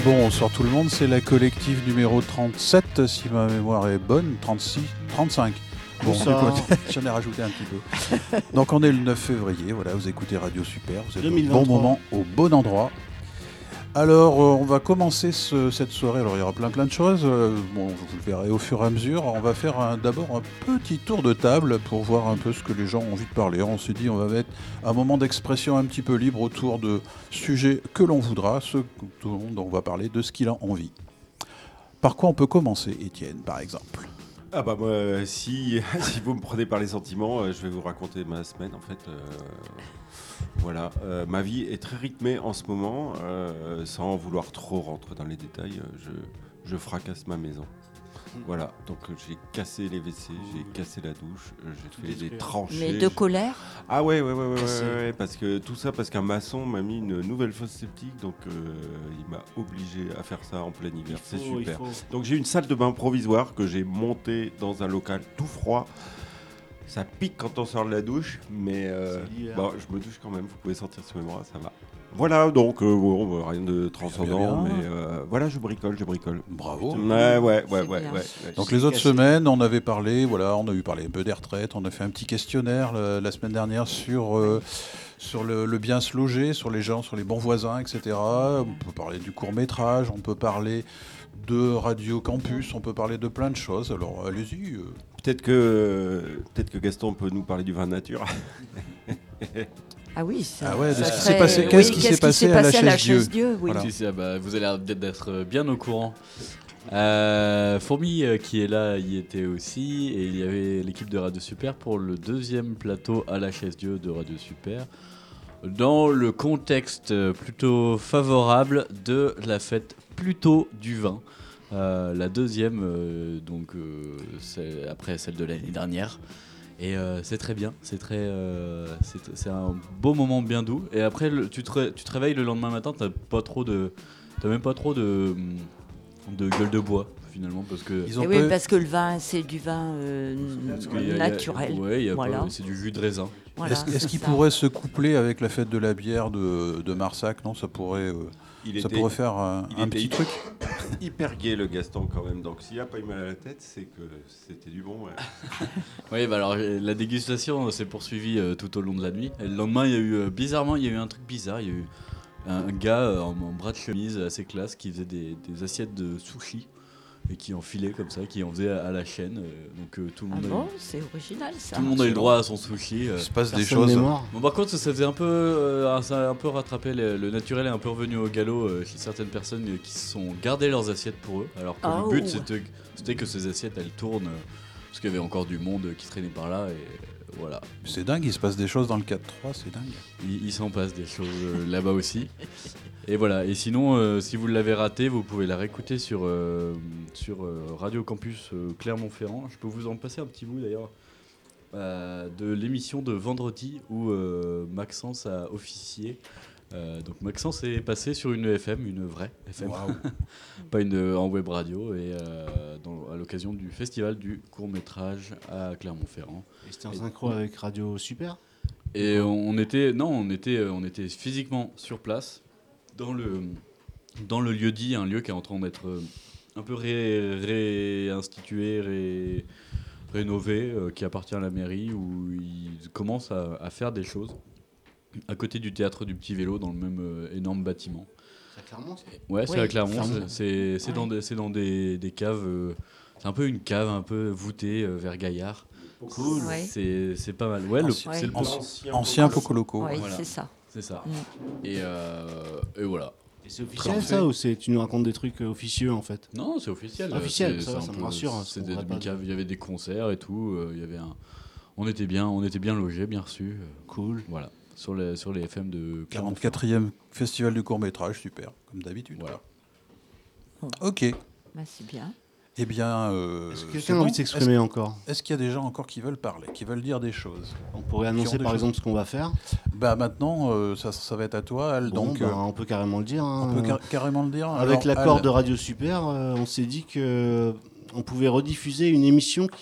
Bonsoir tout le monde, c'est la collective numéro 37, si ma mémoire est bonne, 36, 35. Bon, j'en ai rajouté un petit peu. Donc on est le 9 février, voilà, vous écoutez Radio Super, vous êtes 2023. au bon moment, au bon endroit. Alors on va commencer cette soirée, alors il y aura plein de choses, bon, vous le verrez au fur et à mesure. On va faire d'abord un petit tour de table pour voir un peu ce que les gens ont envie de parler. On s'est dit on va mettre un moment d'expression un petit peu libre autour de sujets que l'on voudra, dont on va parler de ce qu'il a envie. Par quoi on peut commencer, Étienne, par exemple ? Ah bah moi, si vous me prenez par les sentiments, je vais vous raconter ma semaine en fait. Voilà, ma vie est très rythmée en ce moment, sans vouloir trop rentrer dans les détails, je fracasse ma maison. Voilà, donc j'ai cassé les WC, j'ai cassé la douche, j'ai fait des tranchées. Mais de colère ? Ah ouais, parce que tout ça parce qu'un maçon m'a mis une nouvelle fosse septique, donc il m'a obligé à faire ça en plein hiver, c'est super. Donc j'ai une salle de bain provisoire que j'ai montée dans un local tout froid. Ça pique quand on sort de la douche, mais bon, je me douche quand même, vous pouvez sortir sous mes bras, ça va. Voilà, donc bon, rien de transcendant, mais voilà, je bricole. Bravo. Ouais. Donc les autres semaines, on avait parlé, voilà, on a parlé un peu des retraites, on a fait un petit questionnaire la semaine dernière sur le bien se loger, sur les gens, sur les bons voisins, etc. On peut parler du court-métrage, on peut parler de Radio Campus, on peut parler de plein de choses, alors allez-y. Peut-être que Gaston peut nous parler du vin nature. Ah oui, ça. Ah ouais, ça de ce qui serait- s'est passé. oui, Qu'est-ce qui s'est passé à la Chaise-Dieu ? Oui. Voilà. Si, vous allez d'être bien au courant. Fourmi qui est là y était aussi, et il y avait l'équipe de Radio Super pour le deuxième plateau à la Chaise-Dieu de Radio Super, dans le contexte plutôt favorable de la fête plutôt du vin. La deuxième, c'est après celle de l'année dernière. Et c'est très bien, c'est un beau moment bien doux. Et après, tu te réveilles le lendemain matin, t'as même pas trop de gueule de bois finalement, parce que Parce que le vin, c'est du vin naturel. Voilà. C'est du jus de raisin. Voilà, Est-ce qu'il pourrait se coupler avec la fête de la bière de Marsac ? Non, ça pourrait faire un petit truc. Hyper gai le Gaston quand même, donc s'il a pas eu mal à la tête, c'est que c'était du bon. Ouais. Oui, bah alors la dégustation s'est poursuivie tout au long de la nuit. Et le lendemain, il y a eu bizarrement, il y a eu un truc bizarre. Il y a eu un gars en bras de chemise assez classe qui faisait des assiettes de sushi et qui en filait comme ça, qui en faisait à la chaîne. Donc tout le monde. C'est original ça. Tout le monde a eu le droit à son sushi. Il se passe des choses. Bon, par contre, ça faisait un peu, ça a un peu rattrapé le naturel est un peu revenu au galop chez certaines personnes qui se sont gardées leurs assiettes pour eux, alors que le but c'était que ces assiettes elles tournent parce qu'il y avait encore du monde qui traînait par là et voilà. C'est dingue, il se passe des choses dans le 4-3, c'est dingue. Il s'en passe des choses là-bas aussi. Et voilà. Et sinon, si vous l'avez raté, vous pouvez la réécouter sur Radio Campus Clermont-Ferrand. Je peux vous en passer un petit bout d'ailleurs. De l'émission de vendredi où Maxence a officié. Donc Maxence est passé sur une FM, une vraie FM, pas une en web radio, et à l'occasion du festival du court-métrage à Clermont-Ferrand. Et c'était en synchro avec Radio Super ? Et on était physiquement sur place dans le lieu dit, un lieu qui est en train d'être un peu réinstitué, rénové, qui appartient à la mairie, où ils commencent à faire des choses à côté du théâtre du Petit Vélo, dans le même énorme bâtiment. C'est à Clermont ça ? Ouais, c'est à Clermont. Clermont. C'est dans des caves. C'est un peu une cave un peu voûtée vers Gaillard. Cool. Ouais. C'est pas mal. Ouais, c'est le Ancien Poco Loco. Oui, Voilà. c'est ça. C'est ça. Mm. Et voilà. Et c'est officiel ça, ou tu nous racontes des trucs officieux en fait ? Non, c'est officiel. Officiel, ça un me peu- rassure, hein, C'était parce qu'on une cave, il y avait des concerts et tout. Il y avait on était bien logés, bien reçus. Cool. Voilà. Sur les FM de 44e festival du court-métrage, super, comme d'habitude. Voilà. Ok. Bah, c'est bien. Eh bien, Est-ce que quelqu'un a envie de s'exprimer encore ? Est-ce qu'il y a des gens encore qui veulent parler, qui veulent dire des choses ? On pourrait annoncer des par choses. exemple ce qu'on va faire. Bah maintenant, ça va être à toi, Al. Bon, Donc, on peut carrément le dire. on peut carrément le dire. Avec Alors, l'accord Al, de Radio Super, on s'est dit que on pouvait rediffuser une émission